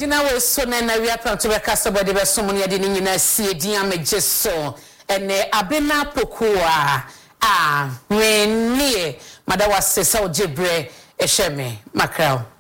gyina we so na na wi apam to be kasa body be so mo ne de ni nyina sie din amegye so ene abena pokuwa we nie madawa sesa ojebre ehweme makrao